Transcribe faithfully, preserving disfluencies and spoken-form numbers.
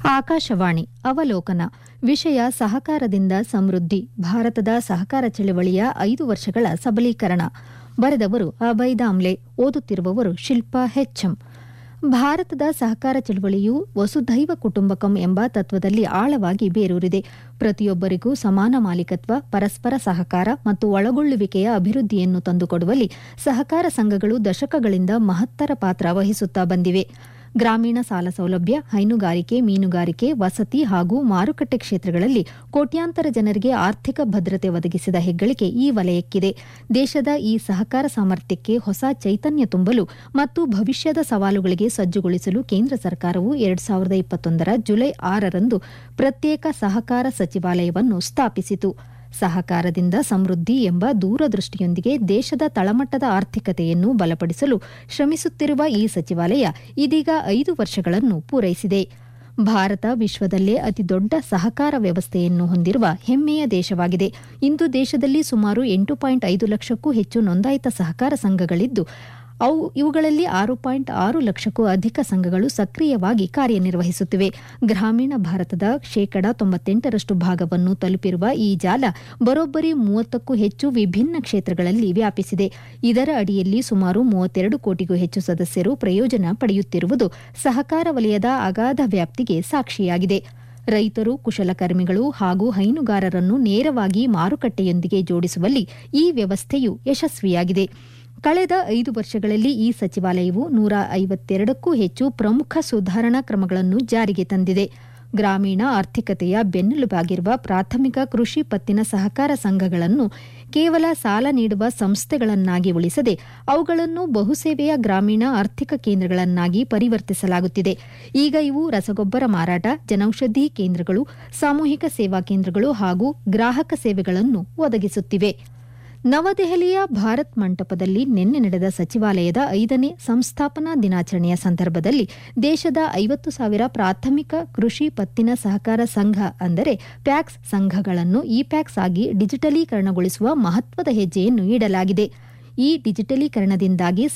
ಆಕಾಶವಾಣಿ ಅವಲೋಕನ ವಿಷಯ ಸಹಕಾರದಿಂದ ಸಮೃದ್ಧಿ ಭಾರತದ ಸಹಕಾರ ಚಳವಳಿಯ ಐದು ವರ್ಷಗಳ ಸಬಲೀಕರಣ. ಬರೆದವರು ಅಭಯ್ ದಾಮ್ಲೆ. ಓದುತ್ತಿರುವವರು ಶಿಲ್ಪಾ ಹೆಚ್ಎಂ. ಭಾರತದ ಸಹಕಾರ ಚಳವಳಿಯು ವಸುಧೈವ ಕುಟುಂಬಕಂ ಎಂಬ ತತ್ವದಲ್ಲಿ ಆಳವಾಗಿ ಬೇರೂರಿದೆ. ಪ್ರತಿಯೊಬ್ಬರಿಗೂ ಸಮಾನ ಮಾಲೀಕತ್ವ, ಪರಸ್ಪರ ಸಹಕಾರ ಮತ್ತು ಒಳಗೊಳ್ಳುವಿಕೆಯ ಅಭಿವೃದ್ಧಿಯನ್ನು ತಂದುಕೊಡುವಲ್ಲಿ ಸಹಕಾರ ಸಂಘಗಳು ದಶಕಗಳಿಂದ ಮಹತ್ತರ ಪಾತ್ರ ವಹಿಸುತ್ತಾ ಬಂದಿವೆ. ಗ್ರಾಮೀಣ ಸಾಲ ಸೌಲಭ್ಯ, ಹೈನುಗಾರಿಕೆ, ಮೀನುಗಾರಿಕೆ, ವಸತಿ ಹಾಗೂ ಮಾರುಕಟ್ಟೆ ಕ್ಷೇತ್ರಗಳಲ್ಲಿ ಕೋಟ್ಯಾಂತರ ಜನರಿಗೆ ಆರ್ಥಿಕ ಭದ್ರತೆ ಒದಗಿಸಿದ ಹೆಗ್ಗಳಿಕೆ ಈ ವಲಯಕ್ಕಿದೆ. ದೇಶದ ಈ ಸಹಕಾರ ಸಾಮರ್ಥ್ಯಕ್ಕೆ ಹೊಸ ಚೈತನ್ಯ ತುಂಬಲು ಮತ್ತು ಭವಿಷ್ಯದ ಸವಾಲುಗಳಿಗೆ ಸಜ್ಜುಗೊಳಿಸಲು ಕೇಂದ್ರ ಸರ್ಕಾರವು ಎರಡು ಸಾವಿರದ ಇಪ್ಪತ್ತೊಂದರ ಜುಲೈ ಆರರಂದು ಪ್ರತ್ಯೇಕ ಸಹಕಾರ ಸಚಿವಾಲಯವನ್ನು ಸ್ಥಾಪಿಸಿತು. ಸಹಕಾರದಿಂದ ಸಮೃದ್ಧಿ ಎಂಬ ದೂರದೃಷ್ಟಿಯೊಂದಿಗೆ ದೇಶದ ತಳಮಟ್ಟದ ಆರ್ಥಿಕತೆಯನ್ನು ಬಲಪಡಿಸಲು ಶ್ರಮಿಸುತ್ತಿರುವ ಈ ಸಚಿವಾಲಯ ಇದೀಗ ಐದು ವರ್ಷಗಳನ್ನು ಪೂರೈಸಿದೆ. ಭಾರತ ವಿಶ್ವದಲ್ಲೇ ಅತಿದೊಡ್ಡ ಸಹಕಾರ ವ್ಯವಸ್ಥೆಯನ್ನು ಹೊಂದಿರುವ ಹೆಮ್ಮೆಯ ದೇಶವಾಗಿದೆ. ಇಂದು ದೇಶದಲ್ಲಿ ಸುಮಾರು ಎಂಟು ಪಾಯಿಂಟ್ ಐದು ಲಕ್ಷಕ್ಕೂ ಹೆಚ್ಚು ನೋಂದಾಯಿತ ಸಹಕಾರ ಸಂಘಗಳಿದ್ದು, ಅವು ಇವುಗಳಲ್ಲಿ ಆರು ಪಾಯಿಂಟ್ ಆರು ಲಕ್ಷಕ್ಕೂ ಅಧಿಕ ಸಂಘಗಳು ಸಕ್ರಿಯವಾಗಿ ಕಾರ್ಯನಿರ್ವಹಿಸುತ್ತಿವೆ. ಗ್ರಾಮೀಣ ಭಾರತದ ಶೇಕಡಾ ತೊಂಬತ್ತೆಂಟರಷ್ಟು ಭಾಗವನ್ನು ತಲುಪಿರುವ ಈ ಜಾಲ ಬರೋಬ್ಬರಿ ಮೂವತ್ತಕ್ಕೂ ಹೆಚ್ಚು ವಿಭಿನ್ನ ಕ್ಷೇತ್ರಗಳಲ್ಲಿ ವ್ಯಾಪಿಸಿದೆ. ಇದರ ಅಡಿಯಲ್ಲಿ ಸುಮಾರು ಮೂವತ್ತೆರಡು ಕೋಟಿಗೂ ಹೆಚ್ಚು ಸದಸ್ಯರು ಪ್ರಯೋಜನ ಪಡೆಯುತ್ತಿರುವುದು ಸಹಕಾರ ವಲಯದ ಅಗಾಧ ವ್ಯಾಪ್ತಿಗೆ ಸಾಕ್ಷಿಯಾಗಿದೆ. ರೈತರು, ಕುಶಲಕರ್ಮಿಗಳು ಹಾಗೂ ಹೈನುಗಾರರನ್ನು ನೇರವಾಗಿ ಮಾರುಕಟ್ಟೆಯೊಂದಿಗೆ ಜೋಡಿಸುವಲ್ಲಿ ಈ ವ್ಯವಸ್ಥೆಯು ಯಶಸ್ವಿಯಾಗಿದೆ. ಕಳೆದ ಐದು ವರ್ಷಗಳಲ್ಲಿ ಈ ಸಚಿವಾಲಯವು ನೂರ ಐವತ್ತೆರಡಕ್ಕೂ ಹೆಚ್ಚು ಪ್ರಮುಖ ಸುಧಾರಣಾ ಕ್ರಮಗಳನ್ನು ಜಾರಿಗೆ ತಂದಿದೆ. ಗ್ರಾಮೀಣ ಆರ್ಥಿಕತೆಯ ಬೆನ್ನೆಲುಬಾಗಿರುವ ಪ್ರಾಥಮಿಕ ಕೃಷಿ ಪತ್ತಿನ ಸಹಕಾರ ಸಂಘಗಳನ್ನು ಕೇವಲ ಸಾಲ ನೀಡುವ ಸಂಸ್ಥೆಗಳನ್ನಾಗಿ ಉಳಿಸದೆ ಅವುಗಳನ್ನು ಬಹುಸೇವೆಯ ಗ್ರಾಮೀಣ ಆರ್ಥಿಕ ಕೇಂದ್ರಗಳನ್ನಾಗಿ ಪರಿವರ್ತಿಸಲಾಗುತ್ತಿದೆ. ಈಗ ಇವು ರಸಗೊಬ್ಬರ ಮಾರಾಟ, ಜನೌಷಧಿ ಕೇಂದ್ರಗಳು, ಸಾಮೂಹಿಕ ಸೇವಾ ಕೇಂದ್ರಗಳು ಹಾಗೂ ಗ್ರಾಹಕ ಸೇವೆಗಳನ್ನು ಒದಗಿಸುತ್ತಿವೆ. ನವದೆಹಲಿಯ ಭಾರತ್ ಮಂಟಪದಲ್ಲಿ ನಿನ್ನೆ ನಡೆದ ಸಚಿವಾಲಯದ ಐದನೇ ಸಂಸ್ಥಾಪನಾ ದಿನಾಚರಣೆಯ ಸಂದರ್ಭದಲ್ಲಿ ದೇಶದ ಐವತ್ತು ಸಾವಿರ ಪ್ರಾಥಮಿಕ ಕೃಷಿ ಪತ್ತಿನ ಸಹಕಾರ ಸಂಘ ಅಂದರೆ ಪ್ಯಾಕ್ಸ್ ಸಂಘಗಳನ್ನು ಇ ಪ್ಯಾಕ್ಸ್ ಆಗಿ ಡಿಜಿಟಲೀಕರಣಗೊಳಿಸುವ ಮಹತ್ವದ ಹೆಜ್ಜೆಯನ್ನು ಇಡಲಾಗಿದೆ. ಈ ಡಿಜಿಟಲೀಕರಣದಿಂದಾಗಿ